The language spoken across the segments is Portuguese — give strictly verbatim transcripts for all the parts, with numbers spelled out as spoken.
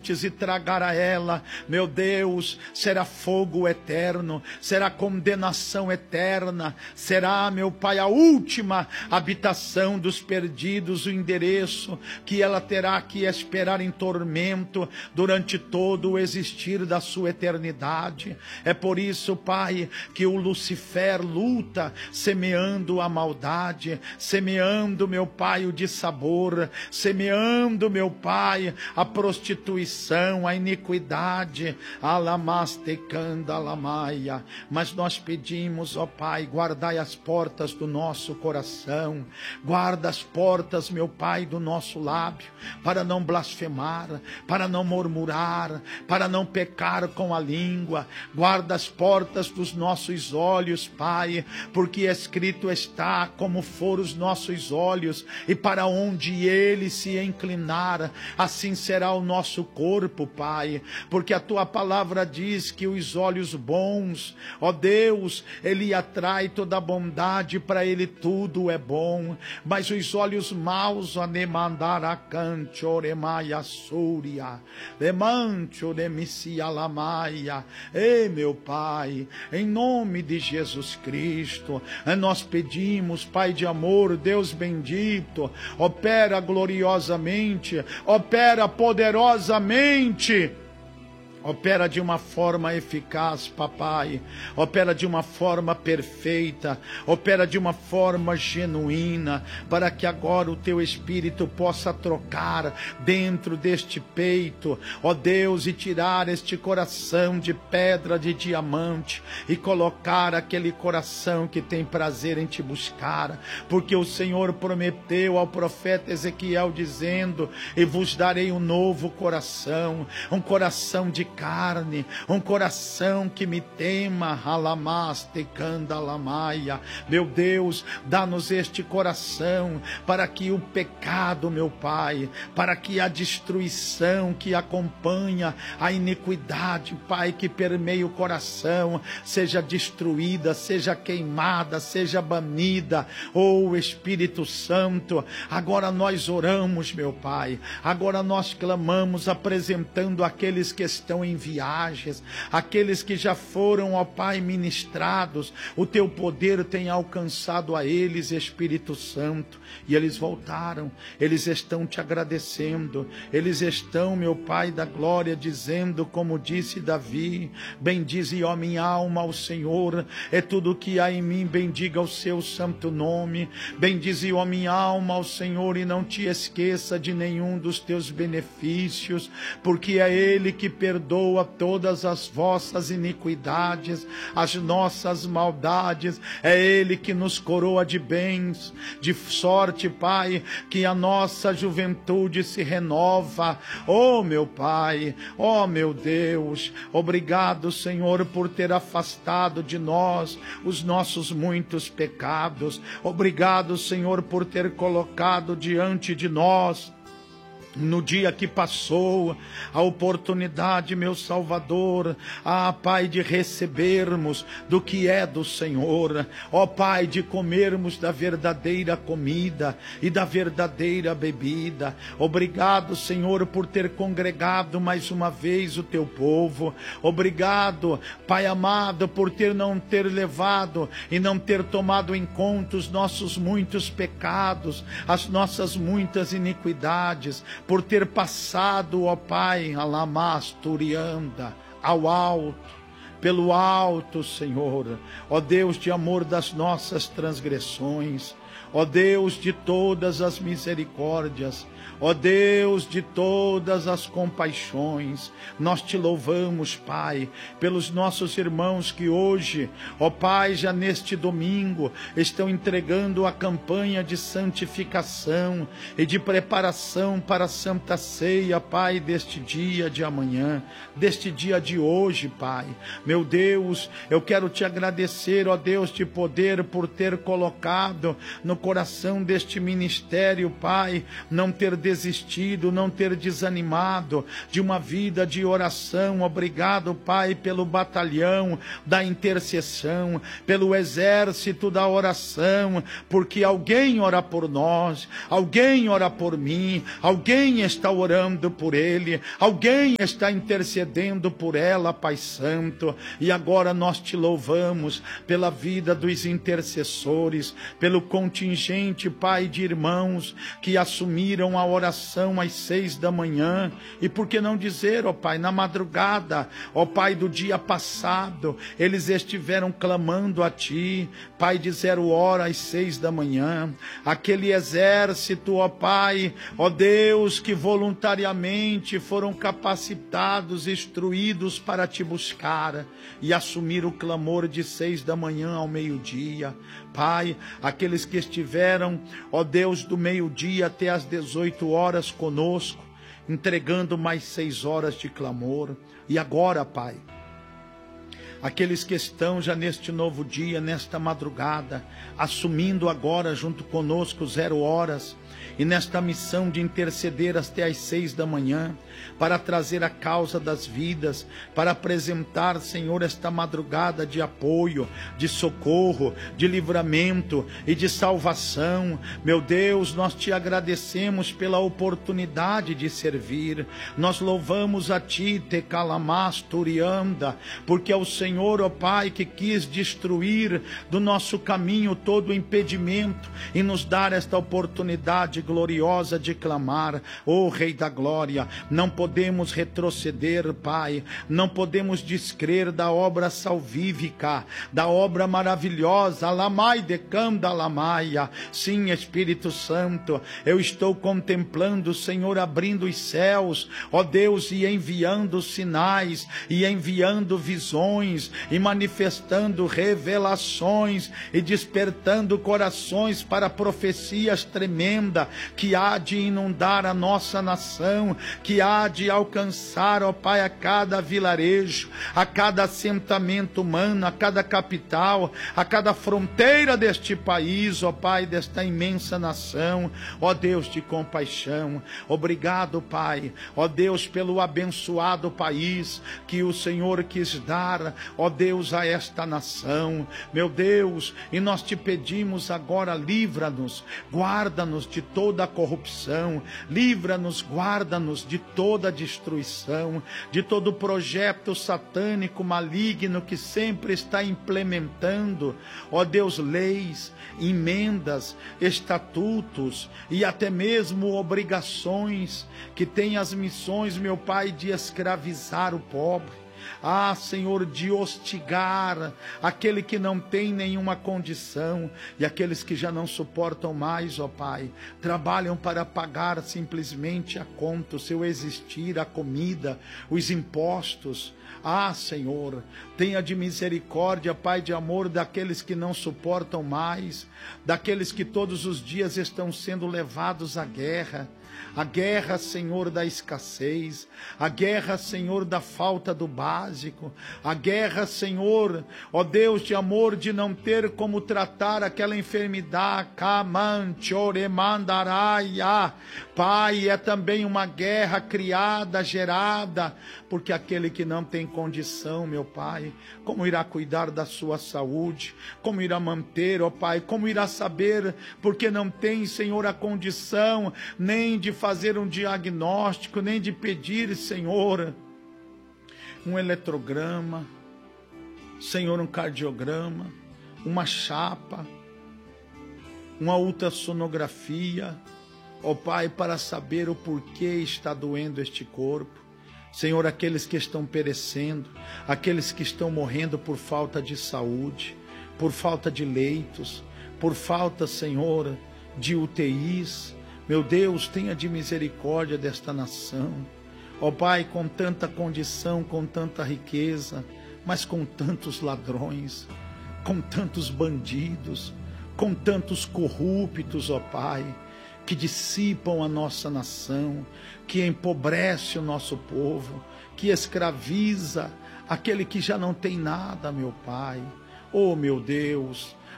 antes e tragar a ela, meu Deus, será fogo eterno, será condenação eterna, será, meu Pai, a última habitação dos perdidos, o endereço que ela terá que esperar em tormento durante todo o existir da sua eternidade. É por isso, Pai, que o Lucifer luta, semeando a maldade, semeando, meu Pai, o dissabor, semeando, meu Pai, a prostituição, a iniquidade, alamastecanda alamaia. Mas nós pedimos, ó Pai, guardai as portas do nosso coração, guarda as portas, meu Pai, do nosso lábio, para não blasfemar, para não murmurar, para não pecar com a língua. Guarda as portas dos nossos olhos, Pai, porque escrito está: como for os nossos olhos, e para onde ele se inclinar, assim será o nosso corpo, Pai, porque a tua palavra diz que os olhos bons, ó Deus, ele atrai toda a bondade, para ele tudo é bom, mas os olhos maus, ó Nemandaracante, oremaia súria, lemante, oremisia lamaia. Ei, meu Pai, em nome de Jesus Cristo, nós pedimos, Pai de amor, Deus bendito, opera gloriosamente, opera poderosamente, opera de uma forma eficaz, papai, opera de uma forma perfeita, opera de uma forma genuína, para que agora o teu Espírito possa trocar dentro deste peito, ó Deus, e tirar este coração de pedra de diamante, e colocar aquele coração que tem prazer em te buscar, porque o Senhor prometeu ao profeta Ezequiel dizendo: e vos darei um novo coração, um coração de carne, um coração que me tema, alamaste-candalamaia. Meu Deus, dá-nos este coração, para que o pecado, meu Pai, para que a destruição que acompanha a iniquidade, Pai, que permeia o coração, seja destruída, seja queimada, seja banida. Oh Espírito Santo, agora nós oramos, meu Pai, agora nós clamamos, apresentando aqueles que estão em viagens, aqueles que já foram, ó Pai, ministrados. O teu poder tem alcançado a eles, Espírito Santo, e eles voltaram, eles estão te agradecendo, eles estão, meu Pai da glória, dizendo como disse Davi: bendize, ó minha alma, ao Senhor, é tudo que há em mim, bendiga o seu santo nome. Bendize, ó minha alma, ao Senhor, e não te esqueça de nenhum dos teus benefícios, porque é ele que perdoa todas as vossas iniquidades, as nossas maldades. É ele que nos coroa de bens, de sorte, Pai, que a nossa juventude se renova. Oh meu Pai, oh meu Deus, obrigado, Senhor, por ter afastado de nós os nossos muitos pecados. Obrigado, Senhor, por ter colocado diante de nós, no dia que passou, a oportunidade, meu Salvador, ah, Pai, de recebermos do que é do Senhor, ó Pai, de comermos da verdadeira comida e da verdadeira bebida. Obrigado, Senhor, por ter congregado mais uma vez o teu povo. Obrigado, Pai amado, por ter não ter levado e não ter tomado em conta os nossos muitos pecados, as nossas muitas iniquidades, por ter passado, ó Pai, alamasturianda, ao alto, pelo alto, Senhor, ó Deus de amor das nossas transgressões, ó Deus de todas as misericórdias, ó Deus de todas as compaixões, nós te louvamos, Pai, pelos nossos irmãos que hoje, ó Pai, já neste domingo, estão entregando a campanha de santificação e de preparação para a Santa Ceia, Pai, deste dia de amanhã, deste dia de hoje, Pai. Meu Deus, eu quero te agradecer, ó Deus de poder, por ter colocado no coração deste ministério, Pai, não ter ter desistido, não ter desanimado de uma vida de oração. Obrigado, Pai, pelo batalhão da intercessão, pelo exército da oração, porque alguém ora por nós, alguém ora por mim, alguém está orando por ele, alguém está intercedendo por ela, Pai Santo. E agora nós te louvamos pela vida dos intercessores, pelo contingente, Pai, de irmãos que assumiram a oração às seis da manhã, e por que não dizer, ó Pai, na madrugada, ó Pai, do dia passado, eles estiveram clamando a Ti, Pai, de zero hora às seis da manhã, aquele exército, ó Pai, ó Deus, que voluntariamente foram capacitados, instruídos para Te buscar e assumir o clamor de seis da manhã ao meio-dia. Pai, aqueles que estiveram, ó Deus, do meio-dia até às dezoito horas conosco, entregando mais seis horas de clamor. E agora, Pai, aqueles que estão já neste novo dia, nesta madrugada, assumindo agora junto conosco zero horas, e nesta missão de interceder até às seis da manhã, para trazer a causa das vidas, para apresentar, Senhor, esta madrugada de apoio, de socorro, de livramento e de salvação. Meu Deus, nós te agradecemos pela oportunidade de servir. Nós louvamos a Ti, Te Calamasturianda, porque é o Senhor, ó Pai, que quis destruir do nosso caminho todo o impedimento e nos dar esta oportunidade gloriosa de clamar. Ó Rei da Glória, não podemos retroceder, Pai, não podemos descrer da obra salvífica, da obra maravilhosa, Lamai decanda Lamaia. Sim, Espírito Santo, eu estou contemplando o Senhor abrindo os céus, ó Deus, e enviando sinais, e enviando visões, e manifestando revelações, e despertando corações para profecias tremendas, que há de inundar a nossa nação, que há de alcançar, ó Pai, a cada vilarejo, a cada assentamento humano, a cada capital, a cada fronteira deste país, ó Pai, desta imensa nação. Ó Deus de compaixão, obrigado, Pai, ó Deus, pelo abençoado país que o Senhor quis dar, ó Deus, a esta nação, meu Deus, e nós te pedimos agora, livra-nos, guarda-nos de toda a corrupção, livra-nos, guarda-nos de toda a destruição, de todo projeto satânico maligno que sempre está implementando, ó Deus, leis, emendas, estatutos e até mesmo obrigações que têm as missões, meu Pai, de escravizar o pobre. Ah, Senhor, de hostigar aquele que não tem nenhuma condição, e aqueles que já não suportam mais, ó Pai, trabalham para pagar simplesmente a conta, o seu existir, a comida, os impostos. Ah, Senhor, tenha de misericórdia, Pai de amor, daqueles que não suportam mais, daqueles que todos os dias estão sendo levados à guerra, a guerra, Senhor, da escassez, a guerra, Senhor, da falta do básico, a guerra, Senhor, ó Deus de amor, de não ter como tratar aquela enfermidade, Pai, é também uma guerra criada, gerada, porque aquele que não tem condição, meu Pai, como irá cuidar da sua saúde, como irá manter, ó Pai, como irá saber, porque não tem, Senhor, a condição, nem de fazer um diagnóstico, nem de pedir, Senhor, um eletrograma, Senhor, um cardiograma, uma chapa, uma ultrassonografia, ó Pai, para saber o porquê está doendo este corpo. Senhor, aqueles que estão perecendo, aqueles que estão morrendo por falta de saúde, por falta de leitos, por falta, Senhor, de U T Is, meu Deus, tenha de misericórdia desta nação. Ó Pai, com tanta condição, com tanta riqueza, mas com tantos ladrões, com tantos bandidos, com tantos corruptos, ó Pai, que dissipam a nossa nação, que empobrece o nosso povo, que escraviza aquele que já não tem nada, meu Pai. Oh, meu Deus,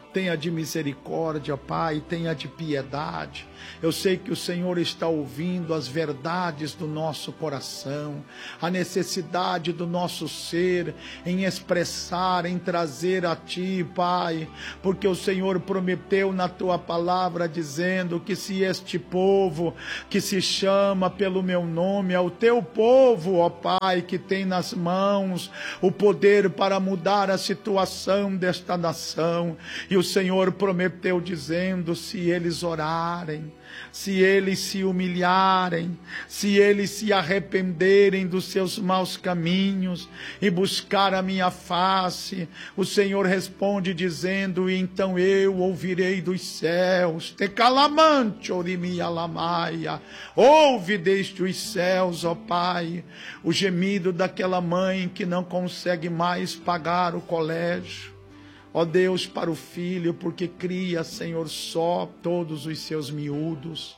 Tenha de misericórdia, Pai, tenha de piedade. Eu sei que o Senhor está ouvindo as verdades do nosso coração, a necessidade do nosso ser em expressar, em trazer a Ti, Pai, porque o Senhor prometeu na Tua palavra, dizendo que se este povo que se chama pelo meu nome é o Teu povo, ó Pai, que tem nas mãos o poder para mudar a situação desta nação. E o Senhor prometeu dizendo, se eles orarem, se eles se humilharem, se eles se arrependerem dos seus maus caminhos e buscar a minha face, o Senhor responde dizendo, então eu ouvirei dos céus, te calamante, orimi alamaia, ouve desde os céus, ó Pai, o gemido daquela mãe que não consegue mais pagar o colégio. Ó Deus, para o filho, porque cria, Senhor, só todos os seus miúdos.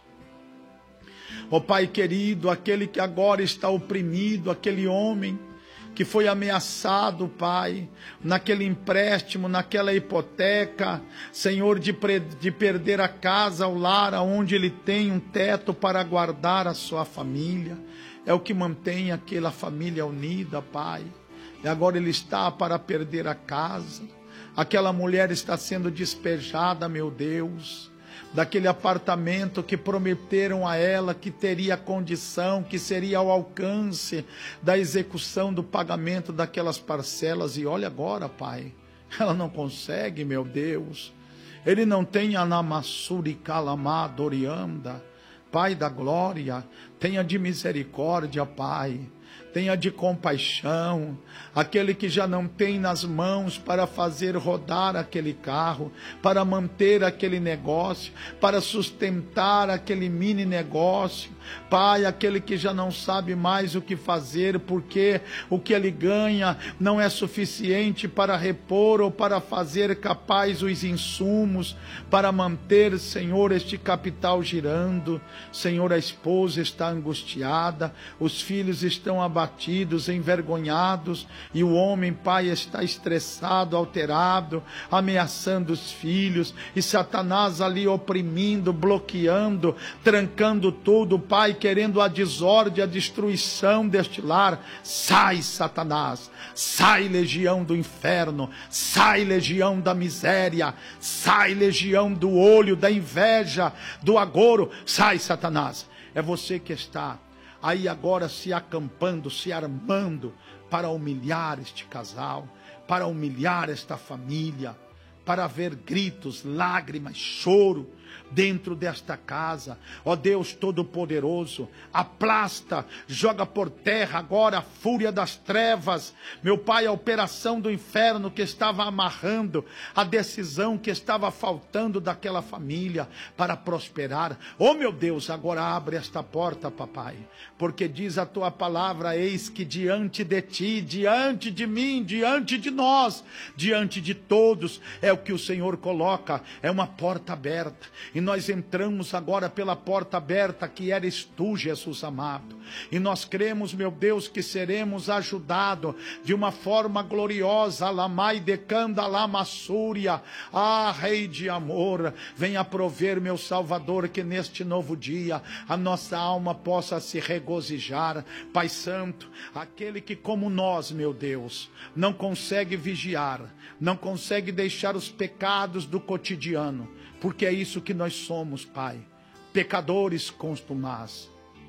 Ó Pai querido, aquele que agora está oprimido, aquele homem que foi ameaçado, Pai, naquele empréstimo, naquela hipoteca, Senhor, de, de perder a casa, o lar, onde ele tem um teto para guardar a sua família. É o que mantém aquela família unida, Pai. E agora ele está para perder a casa. Aquela mulher está sendo despejada, meu Deus, daquele apartamento que prometeram a ela que teria condição, que seria ao alcance da execução do pagamento daquelas parcelas. E olha agora, Pai, ela não consegue, meu Deus. Ele não tem anamassuri calamadorianda. Pai da glória, tenha de misericórdia, Pai. Tenha de compaixão, aquele que já não tem nas mãos para fazer rodar aquele carro, para manter aquele negócio, para sustentar aquele mini negócio. Pai, aquele que já não sabe mais o que fazer, porque o que ele ganha não é suficiente para repor ou para fazer capaz os insumos, para manter, Senhor, este capital girando. Senhor, a esposa está angustiada, os filhos estão abatidos, envergonhados, e o homem, Pai, está estressado, alterado, ameaçando os filhos, e Satanás ali oprimindo, bloqueando, trancando tudo, Pai, querendo a desordem, a destruição deste lar. Sai, Satanás, sai, legião do inferno, sai, legião da miséria, sai, legião do olho, da inveja, do agouro, sai, Satanás. É você que está aí agora se acampando, se armando para humilhar este casal, para humilhar esta família, para ver gritos, lágrimas, choro dentro desta casa. Ó Deus Todo-Poderoso, aplasta, joga por terra agora a fúria das trevas, meu Pai, a operação do inferno que estava amarrando a decisão que estava faltando daquela família para prosperar. Ó meu Deus, agora abre esta porta, papai, porque diz a tua palavra, eis que diante de ti, diante de mim, diante de nós, diante de todos, é o que o Senhor coloca, é uma porta aberta. E nós entramos agora pela porta aberta que eres tu, Jesus amado. E nós cremos, meu Deus, que seremos ajudados de uma forma gloriosa. Lamai decanda lamassúria. Ah, Rei de amor, venha prover, meu Salvador, que neste novo dia a nossa alma possa se regozijar. Pai Santo, aquele que como nós, meu Deus, não consegue vigiar, não consegue deixar os pecados do cotidiano, porque é isso que nós somos, Pai, pecadores constumaz.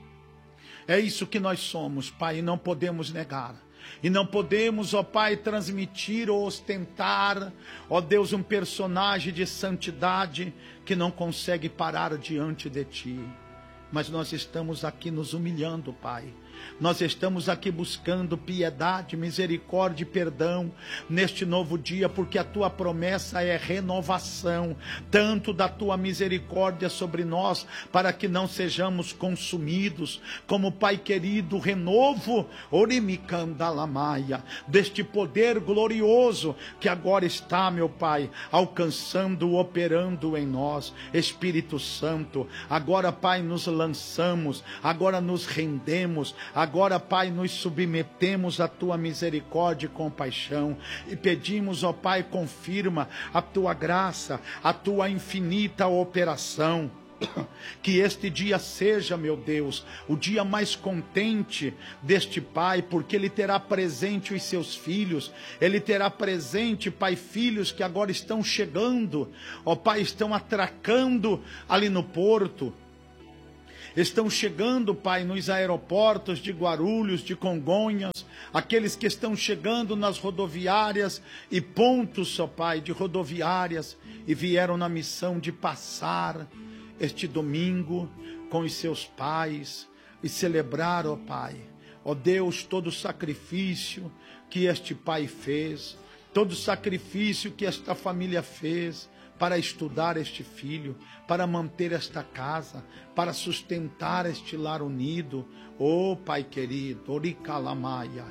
É isso que nós somos, Pai, e não podemos negar. E não podemos, ó Pai, transmitir ou ostentar, ó Deus, um personagem de santidade que não consegue parar diante de Ti. Mas nós estamos aqui nos humilhando, Pai. Nós estamos aqui buscando piedade, misericórdia e perdão neste novo dia, porque a tua promessa é renovação, tanto da tua misericórdia sobre nós, para que não sejamos consumidos, como, Pai querido, renovo, orimicandalamaia, deste poder glorioso que agora está, meu Pai, alcançando, operando em nós. Espírito Santo, agora, Pai, nos lançamos, agora nos rendemos, agora, Pai, nos submetemos à tua misericórdia e compaixão e pedimos, ó Pai, confirma a tua graça, a tua infinita operação. Que este dia seja, meu Deus, o dia mais contente deste pai, porque ele terá presente os seus filhos, ele terá presente, Pai, filhos que agora estão chegando, ó Pai, estão atracando ali no porto, estão chegando, Pai, nos aeroportos de Guarulhos, de Congonhas, aqueles que estão chegando nas rodoviárias e pontos, ó Pai, de rodoviárias, e vieram na missão de passar este domingo com os seus pais e celebrar, ó Pai, ó Deus, todo o sacrifício que este pai fez, todo o sacrifício que esta família fez para estudar este filho, para manter esta casa, para sustentar este lar unido. Ó Pai querido, Oricalamaia,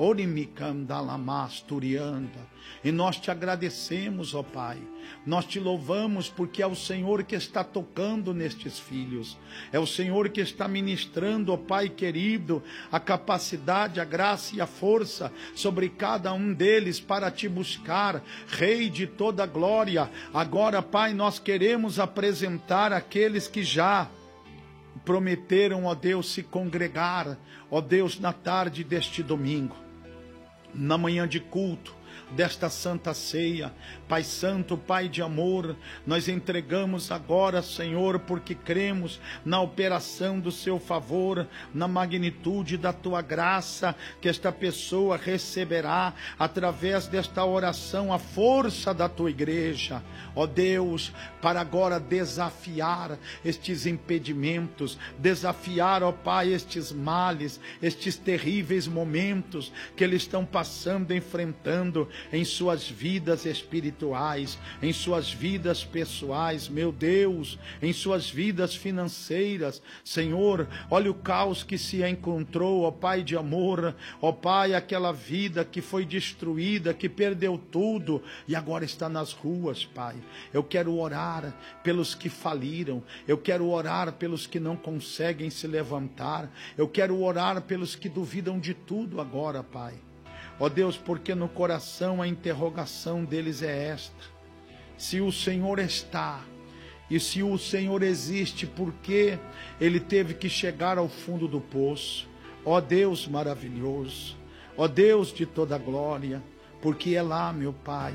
Orimicandalamastorianda. E nós te agradecemos, ó Pai, nós te louvamos porque é o Senhor que está tocando nestes filhos, é o Senhor que está ministrando, ó Pai querido, a capacidade, a graça e a força sobre cada um deles para te buscar, Rei de toda glória. Agora, Pai, nós queremos apresentar aqueles que já prometeram, ó Deus, se congregar, ó Deus, na tarde deste domingo, na manhã de culto desta santa ceia. Pai santo, Pai de amor, nós entregamos agora, Senhor, porque cremos na operação do seu favor, na magnitude da tua graça, que esta pessoa receberá através desta oração a força da tua igreja, ó Deus, para agora desafiar estes impedimentos, desafiar, ó Pai, estes males, estes terríveis momentos que eles estão passando, enfrentando em suas vidas espirituais, em suas vidas pessoais, meu Deus, em suas vidas financeiras. Senhor, olha o caos que se encontrou, ó Pai de amor, ó Pai, aquela vida que foi destruída, que perdeu tudo e agora está nas ruas, Pai. Eu quero orar pelos que faliram, eu quero orar pelos que não conseguem se levantar, eu quero orar pelos que duvidam de tudo agora, Pai. Ó Deus, porque no coração a interrogação deles é esta: se o Senhor está, e se o Senhor existe, por que ele teve que chegar ao fundo do poço? Ó Deus maravilhoso, ó Deus de toda glória, porque é lá, meu Pai,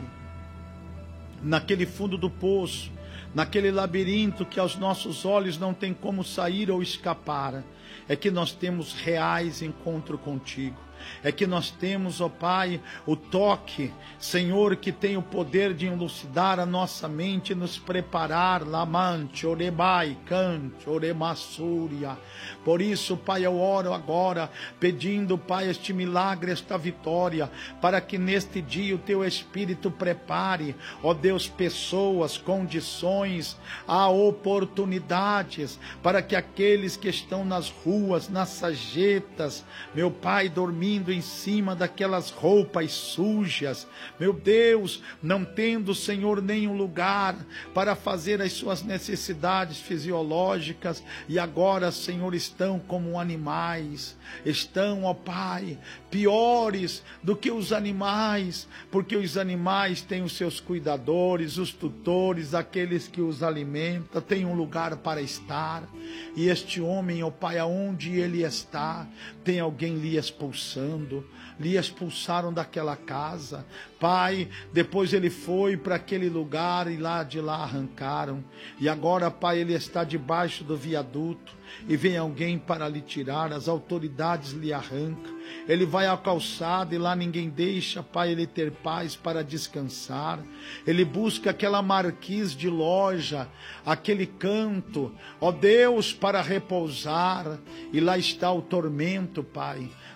naquele fundo do poço, naquele labirinto que aos nossos olhos não tem como sair ou escapar, é que nós temos reais encontro contigo. É que nós temos, ó Pai, o toque, Senhor, que tem o poder de elucidar a nossa mente e nos preparar, lamante, orebai, cante, oremassúria. Por isso, Pai, eu oro agora, pedindo, Pai, este milagre, esta vitória, para que neste dia o Teu Espírito prepare, ó Deus, pessoas, condições, há oportunidades, para que aqueles que estão nas ruas, nas sajetas, meu Pai, dormindo em cima daquelas roupas sujas, meu Deus, não tendo, Senhor, nenhum lugar para fazer as suas necessidades fisiológicas, e agora, Senhor, estão como animais, estão, ó Pai, piores do que os animais, porque os animais têm os seus cuidadores, os tutores, aqueles que os alimentam, têm um lugar para estar, e este homem, ó Pai, aonde ele está, tem alguém lhe expulsando, lhe expulsaram daquela casa, Pai, depois ele foi para aquele lugar e lá de lá arrancaram, e agora, Pai, ele está debaixo do viaduto, e vem alguém para lhe tirar, as autoridades lhe arrancam, ele vai à calçada e lá ninguém deixa, Pai, ele ter paz para descansar, ele busca aquela marquise de loja, aquele canto, ó Deus, para repousar, e lá está o tormento, Pai,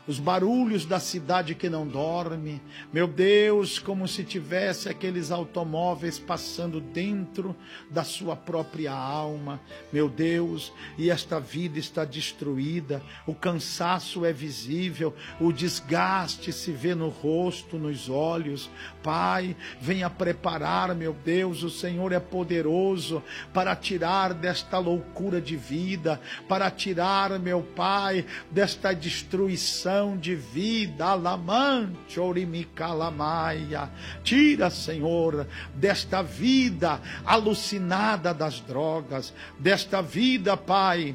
os barulhos da cidade que não dorme, meu Deus, como se tivesse aqueles automóveis passando dentro da sua própria alma, meu Deus, e esta vida está destruída, o cansaço é visível, o desgaste se vê no rosto, nos olhos. Pai, venha preparar, meu Deus, o Senhor é poderoso para tirar desta loucura de vida, para tirar, meu Pai, desta destruição de vida. Alamante, orimicalamaia. Tira, Senhor, desta vida alucinada das drogas, desta vida, Pai,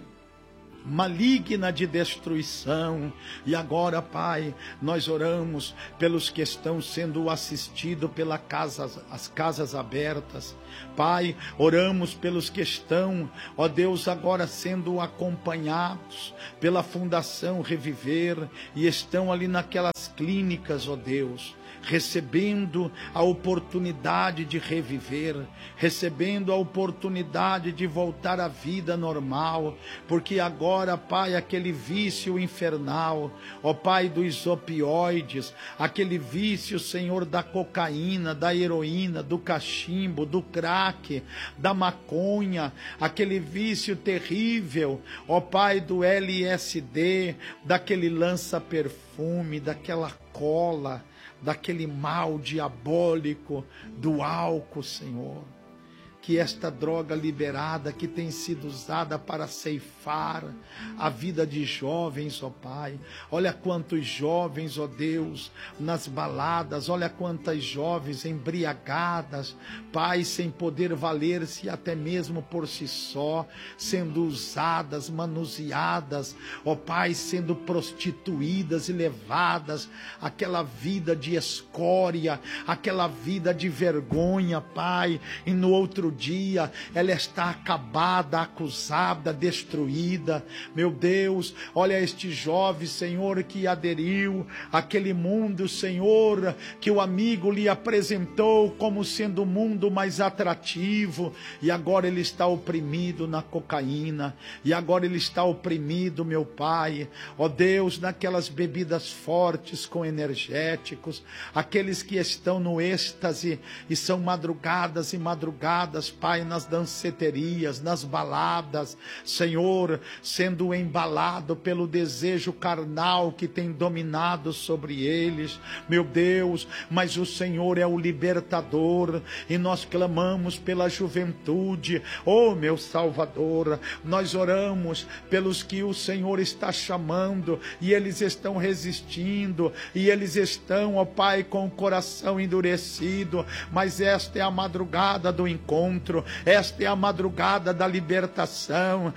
maligna de destruição. E agora, Pai, nós oramos pelos que estão sendo assistidos pelas casas, as casas abertas. Pai, oramos pelos que estão, ó Deus, agora sendo acompanhados pela Fundação Reviver e estão ali naquelas clínicas, ó Deus, recebendo a oportunidade de reviver, recebendo a oportunidade de voltar à vida normal, porque agora, Pai, aquele vício infernal, ó Pai, dos opioides, aquele vício, Senhor, da cocaína, da heroína, do cachimbo, do crack, da maconha, aquele vício terrível, ó Pai, do L S D, daquele lança-perfume, daquela cola, daquele mal diabólico do álcool, Senhor. Que esta droga liberada que tem sido usada para ceifar a vida de jovens, ó Pai. Olha quantos jovens, ó Deus, nas baladas, olha quantas jovens embriagadas, Pai, sem poder valer-se até mesmo por si só, sendo usadas, manuseadas, ó Pai, sendo prostituídas e levadas àquela vida de escória, aquela vida de vergonha, Pai, e no outro dia ela está acabada, acusada, destruída. Meu Deus, olha este jovem, Senhor, que aderiu àquele mundo, Senhor, que o amigo lhe apresentou como sendo o mundo mais atrativo, e agora ele está oprimido na cocaína, e agora ele está oprimido, meu Pai, ó Deus, naquelas bebidas fortes com energéticos, aqueles que estão no êxtase e são madrugadas e madrugadas, Pai, nas danceterias, nas baladas, Senhor, sendo embalado pelo desejo carnal que tem dominado sobre eles, meu Deus, mas o Senhor é o libertador, e nós clamamos pela juventude, oh meu Salvador, nós oramos pelos que o Senhor está chamando, e eles estão resistindo, e eles estão, ó Pai, com o coração endurecido, mas esta é a madrugada do encontro, esta é a madrugada da libertação,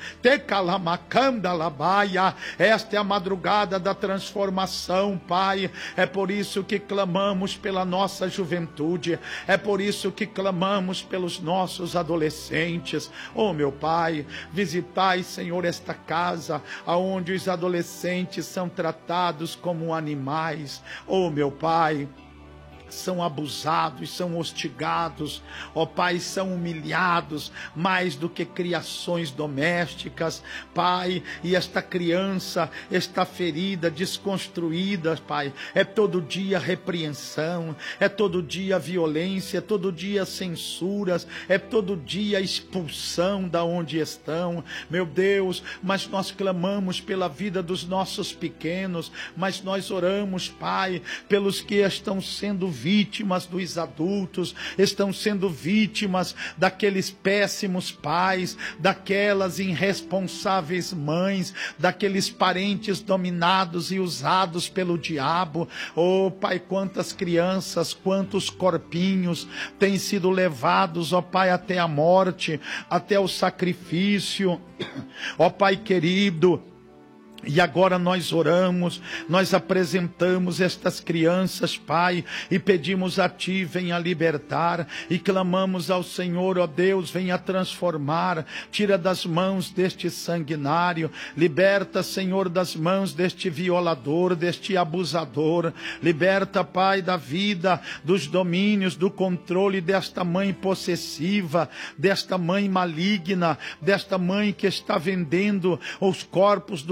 Tecalamakandalabaia, esta é a madrugada da transformação, Pai. É por isso que clamamos pela nossa juventude, é por isso que clamamos pelos nossos adolescentes. Oh meu Pai, visitai, Senhor, esta casa aonde os adolescentes são tratados como animais. Oh meu Pai, são abusados, são hostigados, ó Pai, são humilhados, mais do que criações domésticas, Pai, e esta criança está ferida, desconstruída, Pai, é todo dia repreensão, é todo dia violência, é todo dia censuras, é todo dia expulsão da onde estão, meu Deus, mas nós clamamos pela vida dos nossos pequenos, mas nós oramos, Pai, pelos que estão sendo vítimas dos adultos, estão sendo vítimas daqueles péssimos pais, daquelas irresponsáveis mães, daqueles parentes dominados e usados pelo diabo. Oh Pai, quantas crianças, quantos corpinhos têm sido levados, ó Pai, até a morte, até o sacrifício, ó Pai querido. E agora nós oramos, nós apresentamos estas crianças, Pai, e pedimos a Ti, venha libertar, e clamamos ao Senhor, ó Deus, venha transformar, tira das mãos deste sanguinário, liberta, Senhor, das mãos deste violador, deste abusador, liberta, Pai, da vida, dos domínios, do controle desta mãe possessiva, desta mãe maligna, desta mãe que está vendendo os corpos dos próprios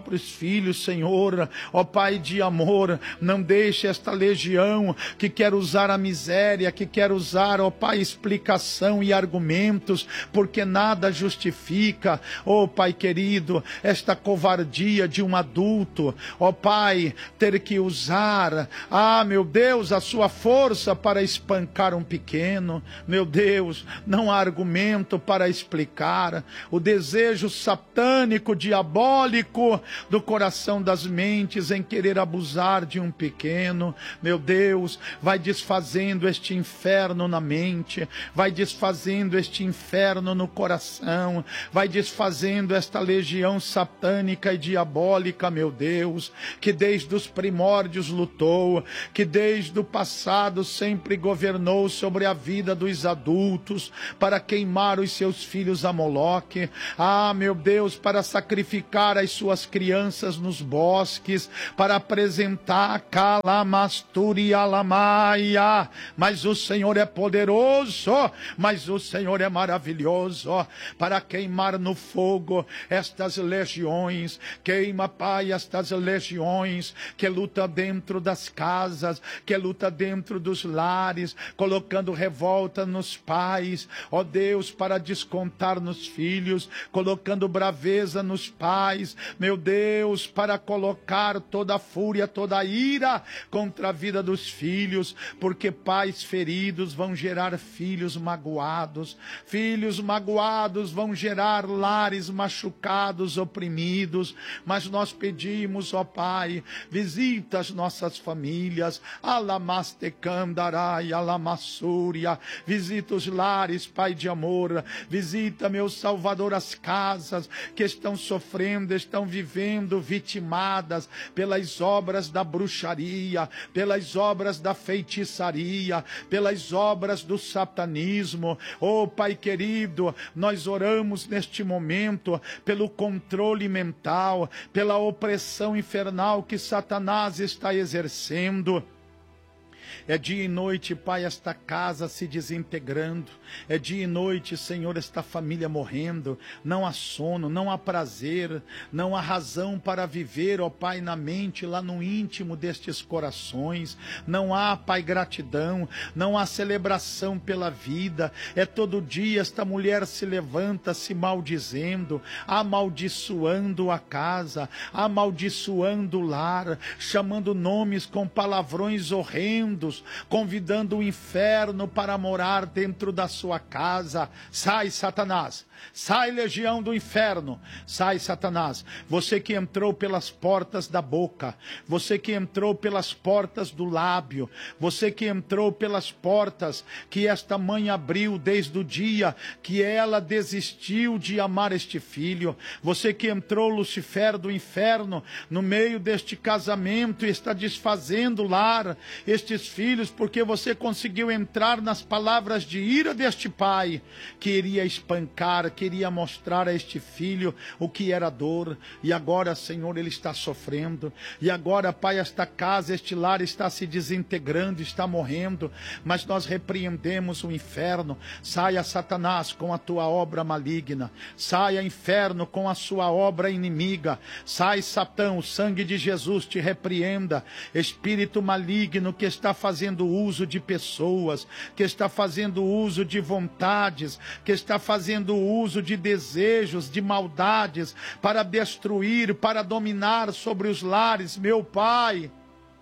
próprios filhos, Senhor, ó Pai de amor, não deixe esta legião que quer usar a miséria, que quer usar, ó Pai, explicação e argumentos, porque nada justifica, ó Pai querido, esta covardia de um adulto, ó Pai, ter que usar, ah, meu Deus, a sua força para espancar um pequeno. Meu Deus, não há argumento para explicar o desejo satânico, diabólico do coração das mentes em querer abusar de um pequeno. Meu Deus, vai desfazendo este inferno na mente, vai desfazendo este inferno no coração, vai desfazendo esta legião satânica e diabólica, meu Deus, que desde os primórdios lutou, que desde o passado sempre governou sobre a vida dos adultos, para queimar os seus filhos a Moloque, ah, meu Deus, para sacrificar as suas crianças nos bosques, para apresentar Kalamasturi Alamaia. Mas o Senhor é poderoso, mas o Senhor é maravilhoso, para queimar no fogo estas legiões. Queima, Pai, estas legiões que luta dentro das casas, que luta dentro dos lares, colocando revolta nos pais, ó Deus, para descontar nos filhos, colocando braveza nos pais, meu Deus, para colocar toda a fúria, toda a ira contra a vida dos filhos, porque pais feridos vão gerar filhos magoados, filhos magoados vão gerar lares machucados, oprimidos. Mas nós pedimos, ó Pai, visita as nossas famílias, Alamastecandarai, Alamassúria, visita os lares, Pai de amor, visita, meu Salvador, as casas que estão sofrendo, estão vivendo vitimadas pelas obras da bruxaria, pelas obras da feitiçaria, pelas obras do satanismo. Oh Pai querido, nós oramos neste momento pelo controle mental, pela opressão infernal que Satanás está exercendo. É dia e noite, Pai, esta casa se desintegrando. É dia e noite, Senhor, esta família morrendo. Não há sono, não há prazer, não há razão para viver, ó Pai, na mente, lá no íntimo destes corações. Não há, Pai, gratidão, não há celebração pela vida. É todo dia esta mulher se levanta se maldizendo, amaldiçoando a casa, amaldiçoando o lar, chamando nomes com palavrões horrendos, convidando o inferno para morar dentro da sua casa. Sai, Satanás! Sai, legião do inferno! Sai, Satanás! Você que entrou pelas portas da boca, você que entrou pelas portas do lábio, você que entrou pelas portas que esta mãe abriu desde o dia que ela desistiu de amar este filho, você que entrou, Lucifer, do inferno, no meio deste casamento e está desfazendo o lar, estes filhos, porque você conseguiu entrar nas palavras de ira deste pai, que iria espancar, queria mostrar a este filho o que era dor, e agora, Senhor, ele está sofrendo, e agora, Pai, esta casa, este lar está se desintegrando, está morrendo, mas nós repreendemos o inferno. Saia, Satanás, com a tua obra maligna, saia, inferno, com a sua obra inimiga, sai, Satã, o sangue de Jesus te repreenda, espírito maligno que está fazendo uso de pessoas, que está fazendo uso de vontades, que está fazendo uso de desejos, de maldades, para destruir, para dominar sobre os lares. Meu Pai,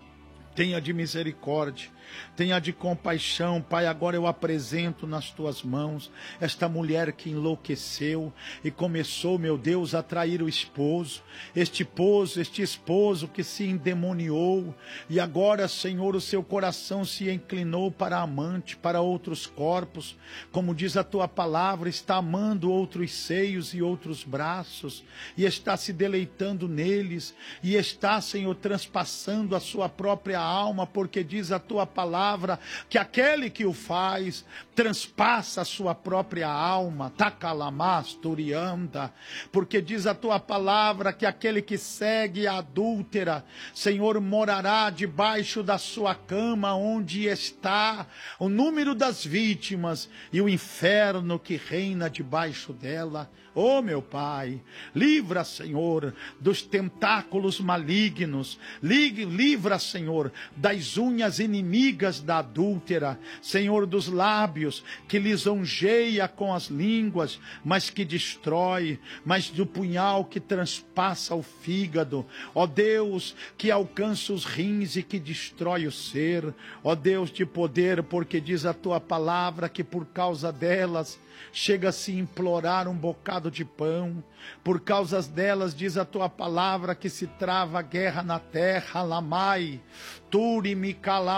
tenha de misericórdia, tenha de compaixão, Pai. Agora eu apresento nas tuas mãos esta mulher que enlouqueceu e começou, meu Deus, a trair o esposo, este esposo, este esposo que se endemoniou, e agora, Senhor, o seu coração se inclinou para a amante, para outros corpos, como diz a tua palavra, está amando outros seios e outros braços, e está se deleitando neles, e está, Senhor, transpassando a sua própria alma, porque diz a tua palavra palavra, que aquele que o faz transpassa a sua própria alma, tacalamasturianda, porque diz a tua palavra que aquele que segue a adúltera, Senhor, morará debaixo da sua cama, onde está o número das vítimas e o inferno que reina debaixo dela. Oh, meu Pai, livra, Senhor, dos tentáculos malignos, livra, Senhor, das unhas inimigas da adúltera, Senhor, dos lábios que lisonjeia com as línguas, mas que destrói, mas do punhal que transpassa o fígado, ó Deus, que alcança os rins e que destrói o ser, ó Deus de poder, porque diz a tua palavra que por causa delas chega-se a implorar um bocado de pão, por causa delas diz a tua palavra que se trava a guerra na terra, lamai, turi mi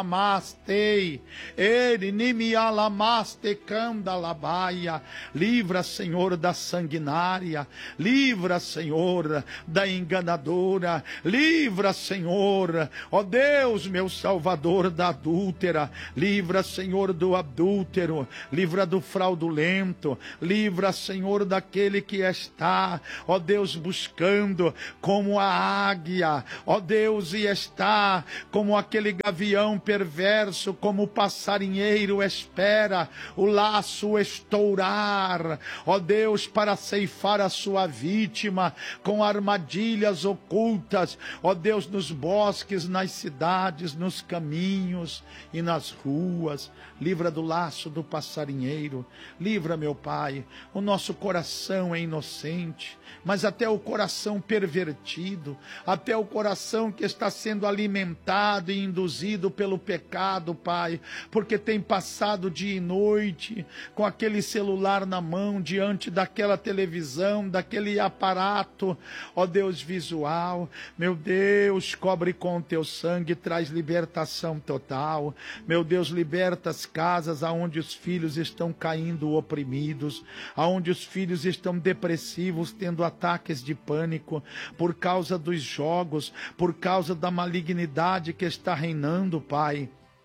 calamastei, ele ni me alamaste candalabaia, livra, Senhor, da sanguinária, livra, Senhor, da enganadora, livra, Senhor, ó Deus, meu Salvador, da adúltera, livra, Senhor, do adúltero, livra do fraudulento, livra, Senhor, daquele que está, ó Deus, buscando como a águia, ó Deus, e está como aquele gavião perverso, como o passarinheiro espera o laço estourar, ó Deus, para ceifar a sua vítima com armadilhas ocultas, ó Deus, nos bosques, nas cidades, nos caminhos e nas ruas. Livra do laço do passarinheiro, livra, meu Pai, o nosso coração é inocente, mas até o coração pervertido, até o coração que está sendo alimentado e induzido pelo pecado, Pai, porque tem passado dia e noite com aquele celular na mão, diante daquela televisão, daquele aparato, ó Deus, visual. Meu Deus, cobre com o teu sangue, traz libertação total. Meu Deus, liberta as casas aonde os filhos estão caindo oprimidos, aonde os filhos estão depressivos, tendo ataques de pânico, por causa dos jogos, por causa da malignidade que está reinando, Pai,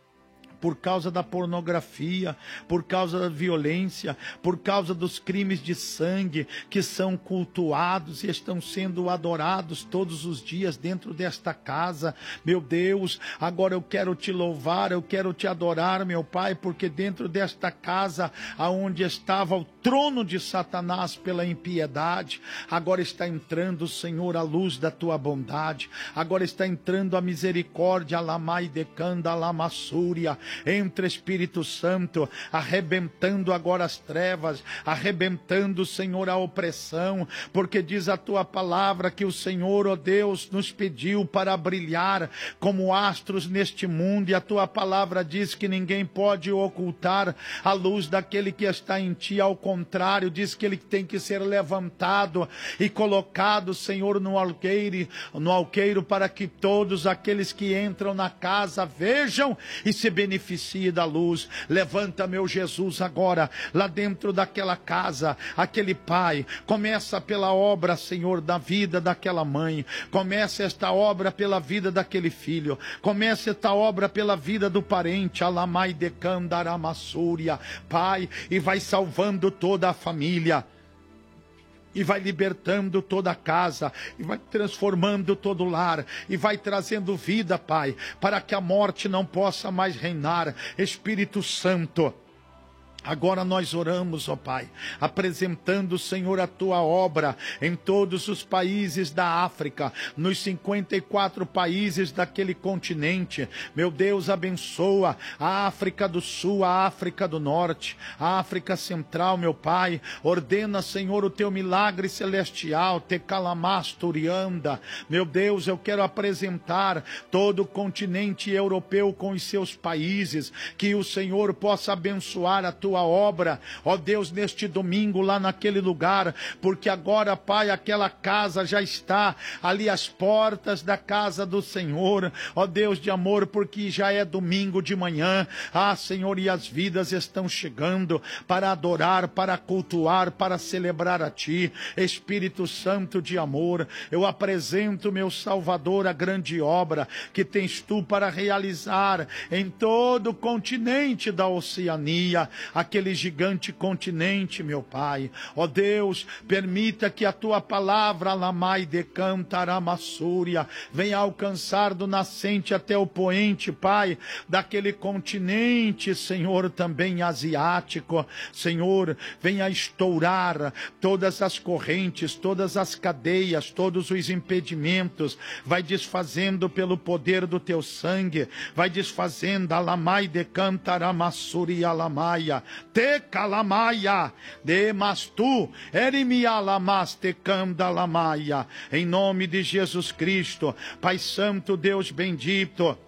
por causa da pornografia, por causa da violência, por causa dos crimes de sangue que são cultuados e estão sendo adorados todos os dias dentro desta casa. Meu Deus, agora eu quero te louvar, eu quero te adorar, meu Pai, porque dentro desta casa, aonde estava o trono de Satanás pela impiedade, agora está entrando, Senhor, a luz da tua bondade, agora está entrando a misericórdia, lamai decanda lamassúria. Entra, Espírito Santo, arrebentando agora as trevas, arrebentando, Senhor, a opressão, porque diz a tua palavra que o Senhor, ó Deus, nos pediu para brilhar como astros neste mundo, e a tua palavra diz que ninguém pode ocultar a luz daquele que está em ti. Ao contrário, diz que ele tem que ser levantado e colocado, Senhor, no alqueire, no alqueiro, para que todos aqueles que entram na casa vejam e se beneficiem da luz. Levanta, meu Jesus, agora, lá dentro daquela casa, aquele pai, começa pela obra, Senhor, da vida daquela mãe, começa esta obra pela vida daquele filho, começa esta obra pela vida do parente, alamai decandaramasúria, Pai, e vai salvando toda a família, e vai libertando toda a casa, e vai transformando todo o lar, e vai trazendo vida, Pai, para que a morte não possa mais reinar. Espírito Santo, agora nós oramos, ó Pai, apresentando, Senhor, a tua obra em todos os países da África, nos cinquenta e quatro países daquele continente. Meu Deus, abençoa a África do Sul, a África do Norte, a África Central, meu Pai. Ordena, Senhor, o teu milagre celestial, te calamasturianda. Meu Deus, eu quero apresentar todo o continente europeu com os seus países, que o Senhor possa abençoar a tua obra, ó Deus, neste domingo lá naquele lugar, porque agora, Pai, aquela casa já está ali às portas da casa do Senhor, ó Deus de amor, porque já é domingo de manhã, ah Senhor, e as vidas estão chegando para adorar, para cultuar, para celebrar a Ti. Espírito Santo de amor, eu apresento, meu Salvador, a grande obra que tens Tu para realizar em todo o continente da Oceania, aquele gigante continente, meu Pai. Ó Deus, permita que a tua palavra, Lamai de Cantaramasúria, venha alcançar do nascente até o poente, Pai, daquele continente, Senhor, também asiático. Senhor, venha estourar todas as correntes, todas as cadeias, todos os impedimentos, vai desfazendo pelo poder do teu sangue, vai desfazendo, Alamai de Cantaramasuri Alamaia, te calamaia, de mastu, erimi alamaste candalamaia, em nome de Jesus Cristo. Pai Santo, Deus bendito,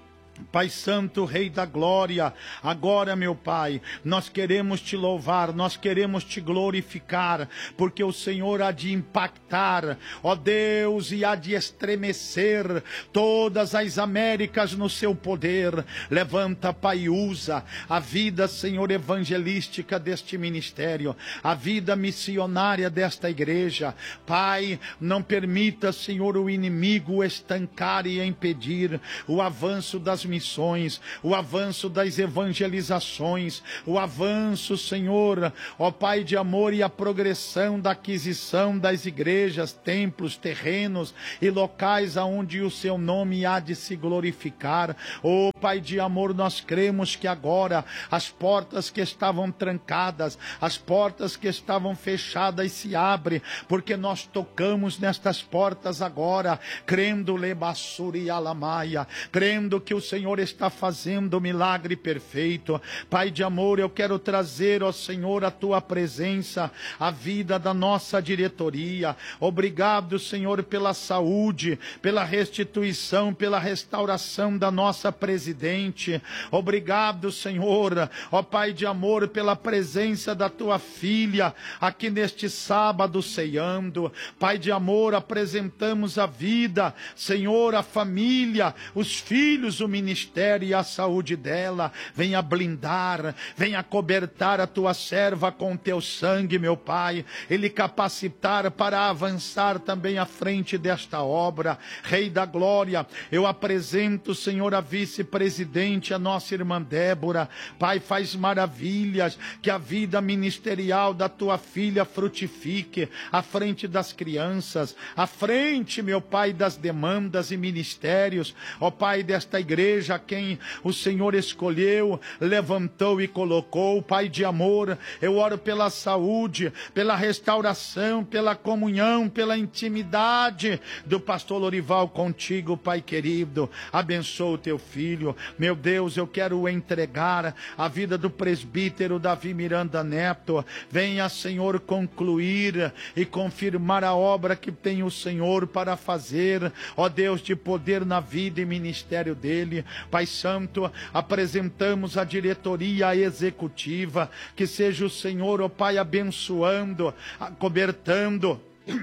Pai Santo, Rei da Glória, agora, meu Pai, nós queremos te louvar, nós queremos te glorificar, porque o Senhor há de impactar, ó Deus, e há de estremecer todas as Américas no seu poder. Levanta, Pai, usa a vida, Senhor, evangelística deste ministério, a vida missionária desta igreja. Pai, não permita, Senhor, o inimigo estancar e impedir o avanço das missões, o avanço das evangelizações, o avanço, Senhor, ó Pai de amor, e a progressão da aquisição das igrejas, templos, terrenos e locais aonde o seu nome há de se glorificar. Ó Pai de amor, nós cremos que agora as portas que estavam trancadas, as portas que estavam fechadas se abrem, porque nós tocamos nestas portas agora, crendo lebassuri alamaia, crendo que o Senhor está fazendo o milagre perfeito. Pai de amor, eu quero trazer, ó Senhor, a tua presença, a vida da nossa diretoria. Obrigado, Senhor, pela saúde, pela restituição, pela restauração da nossa presidente. Obrigado, Senhor, ó Pai de amor, pela presença da tua filha aqui neste sábado ceando. Pai de amor, apresentamos a vida, Senhor, a família, os filhos, o ministério e a saúde dela. Venha blindar, venha cobertar a tua serva com teu sangue, meu Pai, ele capacitar para avançar também à frente desta obra. Rei da Glória, eu apresento, Senhor, a vice-presidente, a nossa irmã Débora. Pai, faz maravilhas, que a vida ministerial da tua filha frutifique à frente das crianças, à frente, meu Pai, das demandas e ministérios, ó Pai, desta igreja, a quem o Senhor escolheu, levantou e colocou. Pai de amor, eu oro pela saúde, pela restauração, pela comunhão, pela intimidade do pastor Lorival contigo, Pai querido. Abençoa o teu filho, meu Deus. Eu quero entregar a vida do presbítero Davi Miranda Neto. Venha, Senhor, concluir e confirmar a obra que tem o Senhor para fazer, ó Deus, de poder na vida e ministério dele. Pai Santo, apresentamos a diretoria executiva, que seja o Senhor, ó Pai, abençoando, acobertando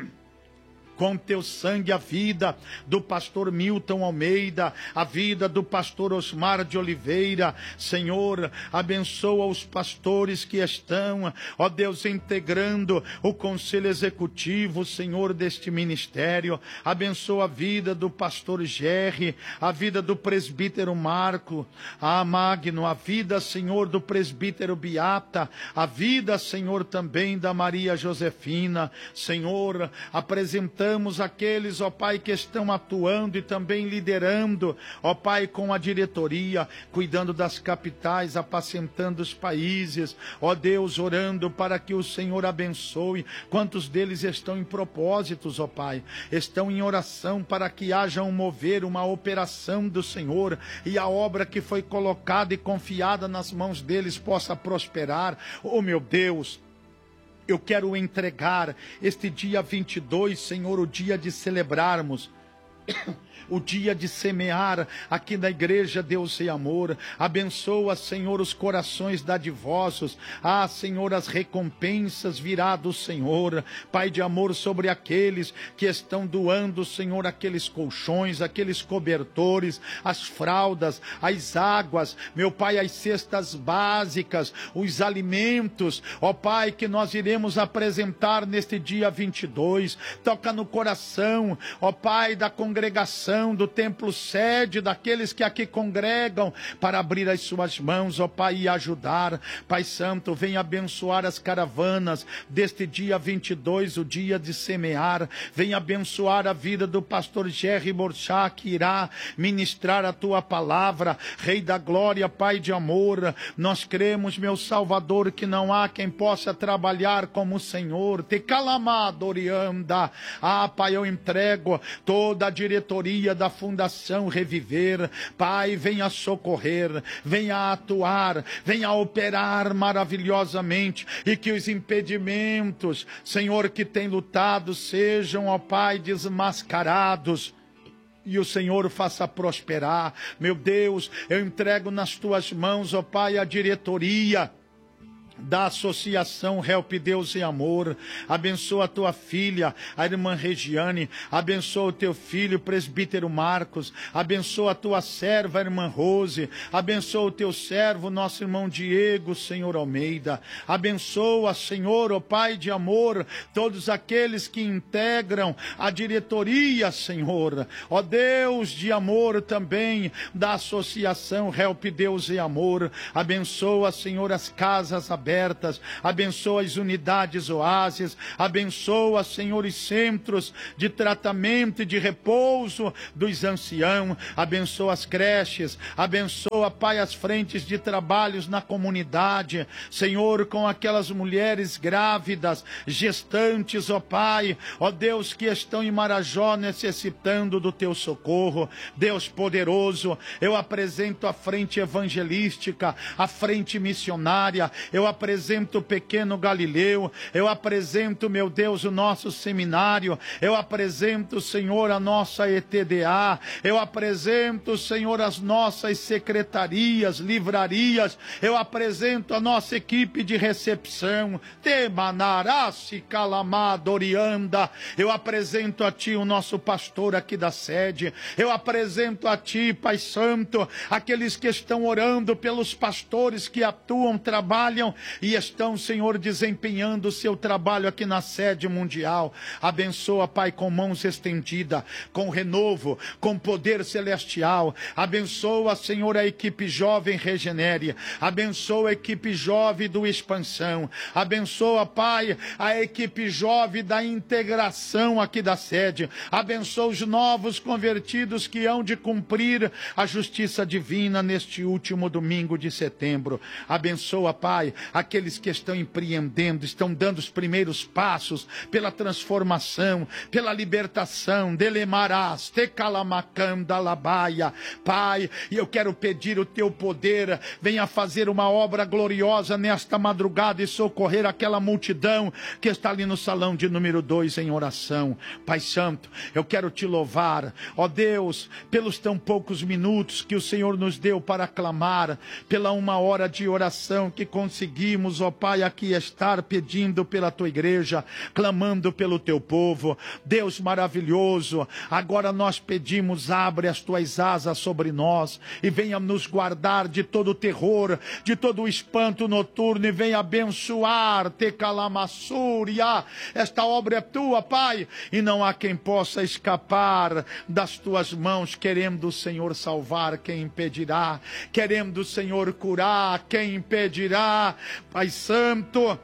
com teu sangue a vida do pastor Milton Almeida, a vida do pastor Osmar de Oliveira. Senhor, abençoa os pastores que estão, ó Deus, integrando o conselho executivo, Senhor, deste ministério. Abençoa a vida do pastor Gerry, a vida do presbítero Marco, a Magno, a vida, Senhor, do presbítero Beata, a vida, Senhor, também da Maria Josefina. Senhor, apresentamos aqueles, ó Pai, que estão atuando e também liderando, ó Pai, com a diretoria, cuidando das capitais, apacentando os países, ó Deus, orando para que o Senhor abençoe. Quantos deles estão em propósitos, ó Pai, estão em oração para que haja um mover, uma operação do Senhor, e a obra que foi colocada e confiada nas mãos deles possa prosperar. Oh meu Deus, eu quero entregar este dia vinte e dois, Senhor, o dia de celebrarmos o dia de semear aqui na igreja Deus e Amor. Abençoa, Senhor, os corações dadivosos. Ah, Senhor, as recompensas virá do Senhor. Pai de amor, sobre aqueles que estão doando, Senhor, aqueles colchões, aqueles cobertores, as fraldas, as águas, meu Pai, as cestas básicas, os alimentos, ó Pai, que nós iremos apresentar neste dia vinte e dois. Toca no coração, ó Pai, da congregação administração do templo sede, daqueles que aqui congregam, para abrir as suas mãos, ó Pai, e ajudar. Pai Santo, vem abençoar as caravanas deste dia vinte e dois, o dia de semear. Vem abençoar a vida do pastor Jerry Borchá, que irá ministrar a tua palavra. Rei da glória, Pai de amor, nós cremos, meu Salvador, que não há quem possa trabalhar como o Senhor. Te calamadorianda. Ah, Pai, eu entrego toda a diretoria da Fundação Reviver. Pai, venha socorrer, venha atuar, venha operar maravilhosamente, e que os impedimentos, Senhor, que tem lutado, sejam, ó Pai, desmascarados, e o Senhor faça prosperar. Meu Deus, eu entrego nas tuas mãos, ó Pai, a diretoria da Associação Help Deus e Amor. Abençoa a tua filha, a irmã Regiane. Abençoa o teu filho, o presbítero Marcos. Abençoa a tua serva, a irmã Rose. Abençoa o teu servo, nosso irmão Diego, Senhor Almeida. Abençoa, Senhor, ó Pai de amor, todos aqueles que integram a diretoria, Senhor. Ó Deus de amor também da Associação Help Deus e Amor. Abençoa, Senhor, as casas abertas. Abertas, abençoa as unidades oásis, abençoa, Senhor, os centros de tratamento e de repouso dos anciãos, abençoa as creches, abençoa, Pai, as frentes de trabalhos na comunidade, Senhor, com aquelas mulheres grávidas, gestantes, ó Pai, ó Deus, que estão em Marajó necessitando do teu socorro. Deus poderoso, eu apresento a frente evangelística, a frente missionária, eu apresento o pequeno Galileu, eu apresento, meu Deus, o nosso seminário, eu apresento, Senhor, a nossa E T D A, eu apresento, Senhor, as nossas secretarias, livrarias, eu apresento a nossa equipe de recepção, Temanaraci Calamadorianda, eu apresento a Ti o nosso pastor aqui da sede, eu apresento a Ti, Pai Santo, aqueles que estão orando pelos pastores que atuam, trabalham e estão, Senhor, desempenhando o seu trabalho aqui na sede mundial. Abençoa, Pai, com mãos estendidas, com renovo, com poder celestial. Abençoa, Senhor, a equipe jovem Regenere. Abençoa a equipe jovem do Expansão. Abençoa, Pai, a equipe jovem da integração aqui da sede. Abençoa os novos convertidos que hão de cumprir a justiça divina neste último domingo de setembro. Abençoa, Pai, aqueles que estão empreendendo, estão dando os primeiros passos pela transformação, pela libertação. Delemarás, tecalamacanda labaia. Pai, e eu quero pedir o teu poder, venha fazer uma obra gloriosa nesta madrugada e socorrer aquela multidão que está ali no salão de número dois em oração. Pai Santo, eu quero te louvar, ó Deus, pelos tão poucos minutos que o Senhor nos deu para clamar, pela uma hora de oração que conseguimos, ó Pai, aqui estar pedindo pela tua igreja, clamando pelo teu povo. Deus maravilhoso, agora nós pedimos, abre as tuas asas sobre nós e venha nos guardar de todo o terror, de todo o espanto noturno, e venha abençoar, te calamassúria. Esta obra é tua, Pai, e não há quem possa escapar das tuas mãos. Querendo o Senhor salvar, quem impedirá? Querendo o Senhor curar, quem impedirá? Pai Santo,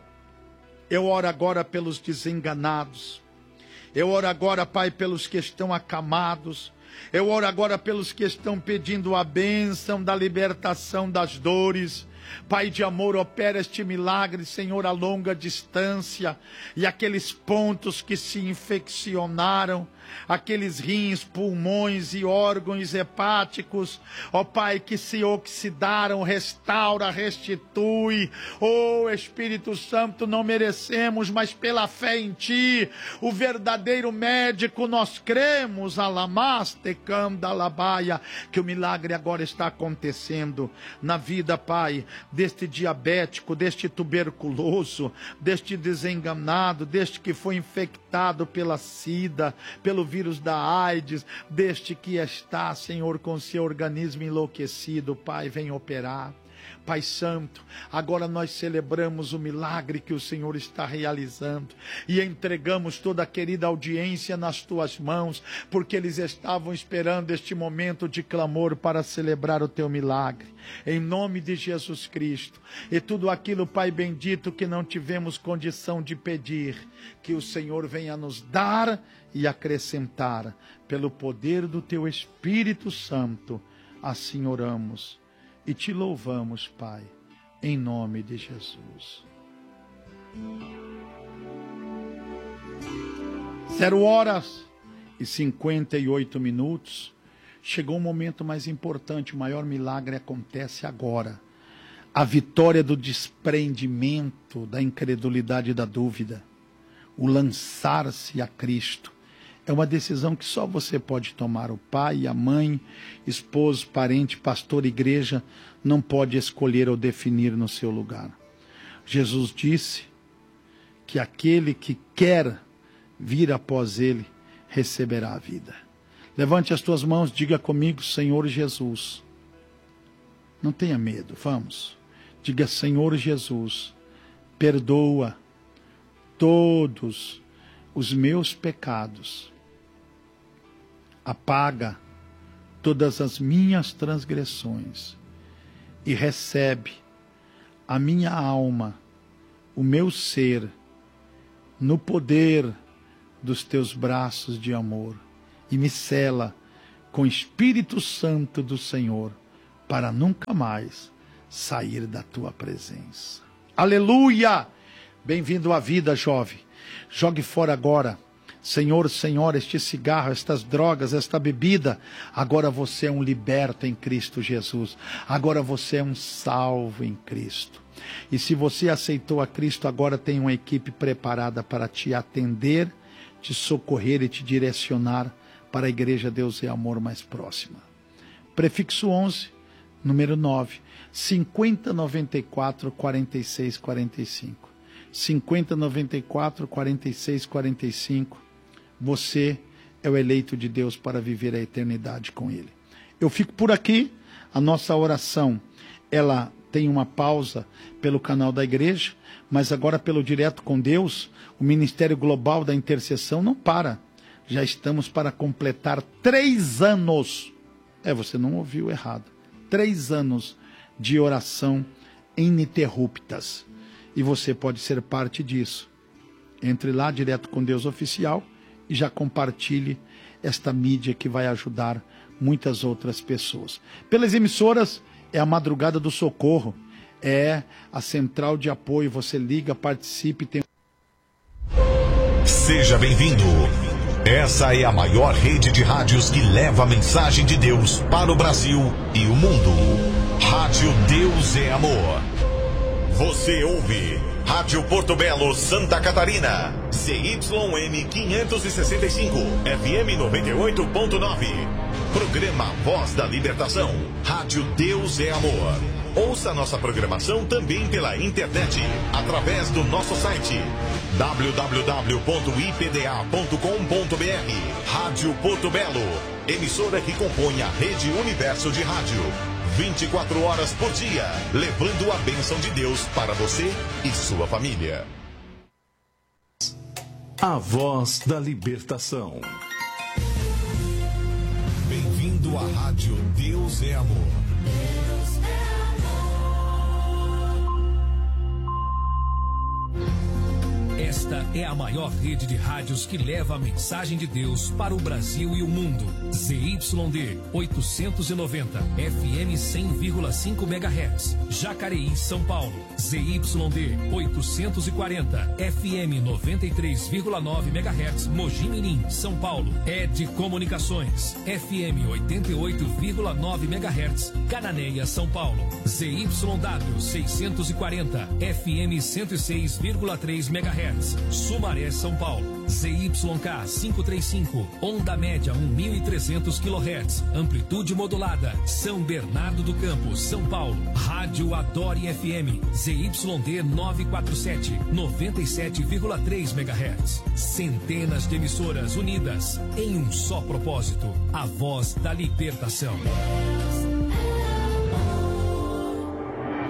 eu oro agora pelos desenganados. Eu oro agora, Pai, pelos que estão acamados. Eu oro agora pelos que estão pedindo a bênção da libertação das dores. Pai de amor, opera este milagre, Senhor, a longa distância. E aqueles pontos que se infeccionaram, aqueles rins, pulmões e órgãos hepáticos, ó Pai, que se oxidaram, restaura, restitui. Ó Espírito Santo, não merecemos, mas pela fé em Ti, o verdadeiro médico, nós cremos, alamastecam alabaia, que o milagre agora está acontecendo na vida, Pai, deste diabético, deste tuberculoso, deste desenganado, deste que foi infectado pela sida, pelo vírus da AIDS, deste que está, Senhor, com seu organismo enlouquecido. Pai, vem operar. Pai Santo, agora nós celebramos o milagre que o Senhor está realizando e entregamos toda a querida audiência nas tuas mãos, porque eles estavam esperando este momento de clamor para celebrar o teu milagre. Em nome de Jesus Cristo, e tudo aquilo, Pai bendito, que não tivemos condição de pedir, que o Senhor venha nos dar e acrescentar, pelo poder do teu Espírito Santo. Assim oramos e te louvamos, Pai, em nome de Jesus. Zero horas e cinquenta e oito minutos. Chegou um momento mais importante, o maior milagre acontece agora. A vitória do desprendimento, da incredulidade e da dúvida. O lançar-se a Cristo. É uma decisão que só você pode tomar. O pai, a mãe, esposo, parente, pastor, igreja, não pode escolher ou definir no seu lugar. Jesus disse que aquele que quer vir após ele, receberá a vida. Levante as tuas mãos, diga comigo, Senhor Jesus. Não tenha medo, vamos. Diga, Senhor Jesus, perdoa todos os meus pecados. Apaga todas as minhas transgressões e recebe a minha alma, o meu ser, no poder dos teus braços de amor e me sela com o Espírito Santo do Senhor para nunca mais sair da tua presença. Aleluia! Bem-vindo à vida, jovem. Jogue fora agora. Senhor, Senhor, este cigarro, estas drogas, esta bebida, agora você é um liberto em Cristo Jesus, agora você é um salvo em Cristo. E se você aceitou a Cristo, agora tem uma equipe preparada para te atender, te socorrer e te direcionar para a Igreja Deus e Amor mais próxima. Prefixo onze, número nove, cinquenta, noventa e quatro, quarenta e seis, quarenta e cinco. cinquenta, noventa e quatro, quarenta e seis, quarenta e cinco. Você é o eleito de Deus para viver a eternidade com Ele. Eu fico por aqui. A nossa oração, ela tem uma pausa pelo canal da igreja, mas agora pelo Direto com Deus, o Ministério Global da Intercessão não para. Já estamos para completar três anos. É, você não ouviu errado. Três anos de oração ininterruptas. E você pode ser parte disso. Entre lá, Direto com Deus Oficial, e já compartilhe esta mídia que vai ajudar muitas outras pessoas. Pelas emissoras, é a Madrugada do Socorro, é a central de apoio, você liga, participe. Tem... Seja bem-vindo. Essa é a maior rede de rádios que leva a mensagem de Deus para o Brasil e o mundo. Rádio Deus é Amor. Você ouve Rádio Porto Belo, Santa Catarina, Z Y M quinhentos e sessenta e cinco, F M noventa e oito ponto nove. Programa Voz da Libertação, Rádio Deus é Amor. Ouça nossa programação também pela internet, através do nosso site w w w ponto i p d a ponto com ponto b r. Rádio Porto Belo, emissora que compõe a Rede Universo de Rádio. vinte e quatro horas por dia, levando a bênção de Deus para você e sua família. A Voz da Libertação. Bem-vindo à Rádio Deus é Amor. Esta é a maior rede de rádios que leva a mensagem de Deus para o Brasil e o mundo. Z Y D oitocentos e noventa, F M cem vírgula cinco megahertz, Jacareí, São Paulo. Z Y D oitocentos e quarenta, F M noventa e três vírgula nove megahertz, Mogi Mirim, São Paulo. Ed Comunicações, F M oitenta e oito vírgula nove megahertz, Cananéia, São Paulo. Z Y W seiscentos e quarenta, F M cento e seis vírgula três megahertz, Sumaré, São Paulo. Z Y K quinhentos e trinta e cinco, onda média mil e trezentos quilohertz, amplitude modulada, São Bernardo do Campo, São Paulo. Rádio Adore F M, Z Y D novecentos e quarenta e sete, noventa e sete vírgula três megahertz. Centenas de emissoras unidas em um só propósito, a voz da libertação.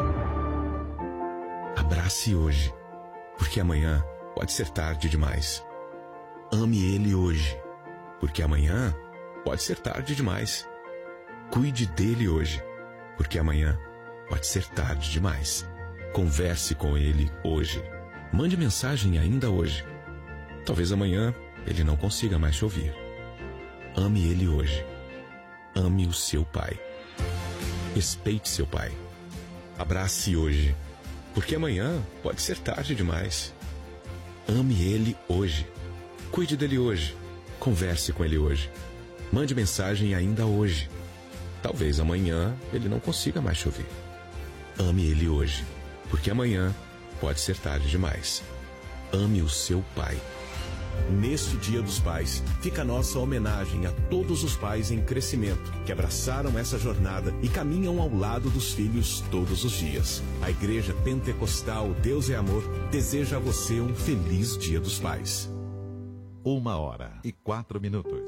Abrace hoje, porque amanhã pode ser tarde demais. Ame ele hoje, porque amanhã pode ser tarde demais. Cuide dele hoje, porque amanhã pode ser tarde demais. Converse com ele hoje. Mande mensagem ainda hoje. Talvez amanhã ele não consiga mais te ouvir. Ame ele hoje. Ame o seu pai. Respeite seu pai. Abrace hoje, porque amanhã pode ser tarde demais. Ame ele hoje. Cuide dele hoje. Converse com ele hoje. Mande mensagem ainda hoje. Talvez amanhã ele não consiga mais te ouvir. Ame ele hoje, porque amanhã pode ser tarde demais. Ame o seu pai. Neste Dia dos Pais, fica a nossa homenagem a todos os pais em crescimento que abraçaram essa jornada e caminham ao lado dos filhos todos os dias. A Igreja Pentecostal Deus é Amor deseja a você um feliz Dia dos Pais. Uma hora e quatro minutos.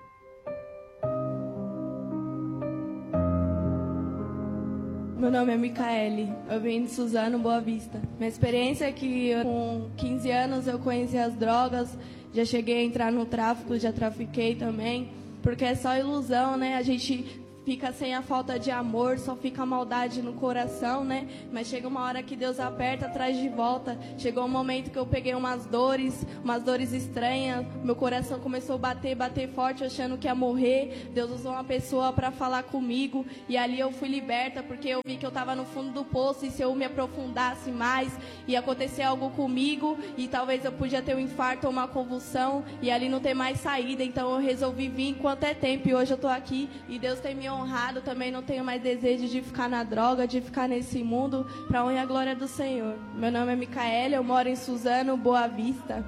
Meu nome é Micaele, eu vim de Suzano, Boa Vista. Minha experiência é que eu, com quinze anos eu conheci as drogas, já cheguei a entrar no tráfico, já trafiquei também, porque é só ilusão, né? A gente fica sem a falta de amor, só fica a maldade no coração, né? Mas chega uma hora que Deus aperta, traz de volta. Chegou um momento que eu peguei umas dores, umas dores estranhas. Meu coração começou a bater, bater forte, achando que ia morrer. Deus usou uma pessoa para falar comigo. E ali eu fui liberta, porque eu vi que eu estava no fundo do poço. E se eu me aprofundasse mais, ia acontecer algo comigo. E talvez eu podia ter um infarto ou uma convulsão. E ali não ter mais saída. Então eu resolvi vir enquanto é tempo. E hoje eu estou aqui. E Deus tem me honrado, também não tenho mais desejo de ficar na droga, de ficar nesse mundo, para a honra e a glória do Senhor. Meu nome é Micaela, eu moro em Suzano, Boa Vista.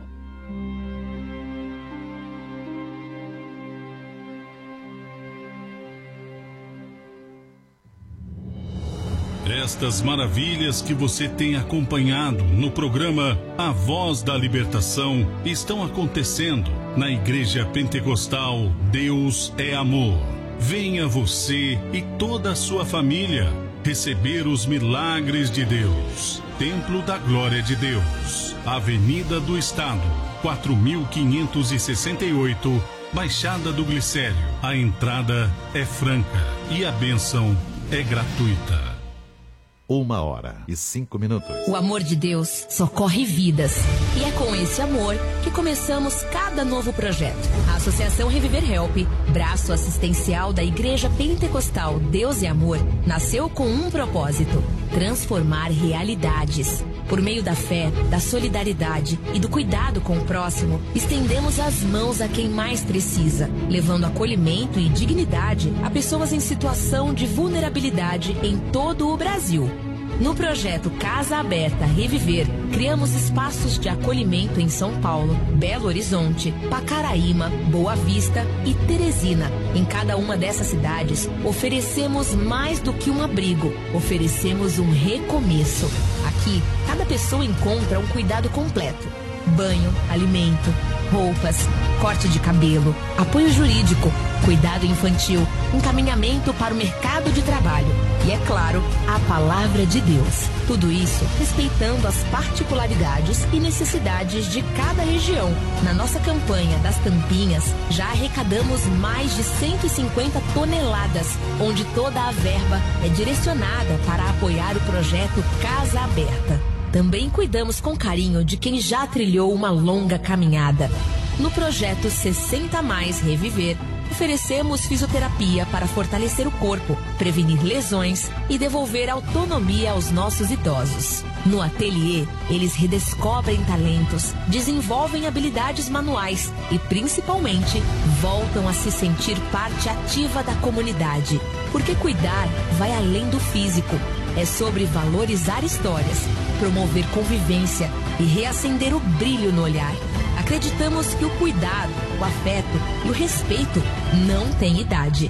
Estas maravilhas que você tem acompanhado no programa A Voz da Libertação estão acontecendo na Igreja Pentecostal Deus é Amor. Venha você e toda a sua família receber os milagres de Deus. Templo da Glória de Deus, Avenida do Estado, quatro mil quinhentos e sessenta e oito, Baixada do Glicério. A entrada é franca e a bênção é gratuita. Uma hora e cinco minutos. O amor de Deus socorre vidas. E é com esse amor que começamos cada novo projeto. A Associação Reviver Help, braço assistencial da Igreja Pentecostal Deus é Amor, nasceu com um propósito: transformar realidades. Por meio da fé, da solidariedade e do cuidado com o próximo, estendemos as mãos a quem mais precisa, levando acolhimento e dignidade a pessoas em situação de vulnerabilidade em todo o Brasil. No projeto Casa Aberta Reviver, criamos espaços de acolhimento em São Paulo, Belo Horizonte, Pacaraíma, Boa Vista e Teresina. Em cada uma dessas cidades, oferecemos mais do que um abrigo, oferecemos um recomeço. Aqui, cada pessoa encontra um cuidado completo: banho, alimento, roupas, corte de cabelo, apoio jurídico, cuidado infantil, encaminhamento para o mercado de trabalho e, é claro, a palavra de Deus. Tudo isso respeitando as particularidades e necessidades de cada região. Na nossa campanha das tampinhas, já arrecadamos mais de cento e cinquenta toneladas, onde toda a verba é direcionada para apoiar o projeto Casa Aberta. Também cuidamos com carinho de quem já trilhou uma longa caminhada. No projeto sessenta mais Reviver, oferecemos fisioterapia para fortalecer o corpo, prevenir lesões e devolver autonomia aos nossos idosos. No ateliê, eles redescobrem talentos, desenvolvem habilidades manuais e, principalmente, voltam a se sentir parte ativa da comunidade. Porque cuidar vai além do físico. É sobre valorizar histórias, promover convivência e reacender o brilho no olhar. Acreditamos que o cuidado, o afeto e o respeito não têm idade.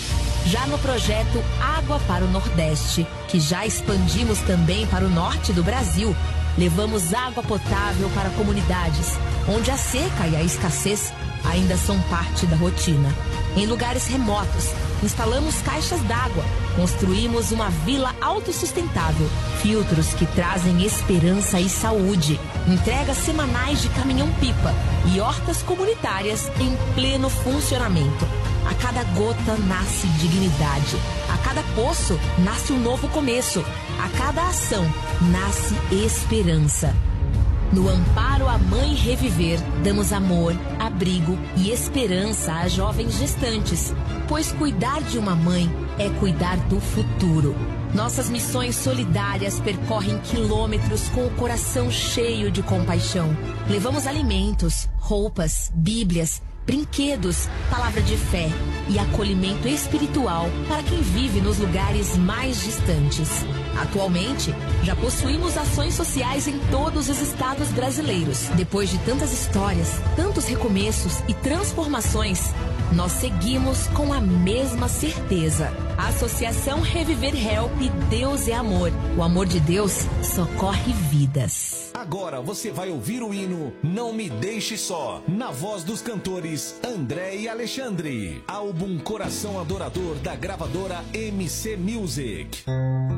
Já no projeto Água para o Nordeste, que já expandimos também para o norte do Brasil, Levamos água potável para comunidades, onde a seca e a escassez ainda são parte da rotina. Em lugares remotos, instalamos caixas d'água, construímos uma vila autossustentável, filtros que trazem esperança e saúde, entregas semanais de caminhão-pipa e hortas comunitárias em pleno funcionamento. A cada gota nasce dignidade, a cada poço nasce um novo começo, a cada ação nasce esperança. No Amparo à Mãe Reviver, damos amor, abrigo e esperança a jovens gestantes, pois cuidar de uma mãe é cuidar do futuro. Nossas missões solidárias percorrem quilômetros com o coração cheio de compaixão. Levamos alimentos, roupas, bíblias, brinquedos, palavra de fé e acolhimento espiritual para quem vive nos lugares mais distantes. Atualmente, já possuímos ações sociais em todos os estados brasileiros. Depois de tantas histórias, tantos recomeços e transformações, nós seguimos com a mesma certeza. Associação Reviver Help, Deus é Amor. O amor de Deus socorre vidas. Agora você vai ouvir o hino Não Me Deixe Só, na voz dos cantores André e Alexandre. Álbum Coração Adorador da gravadora M C Music.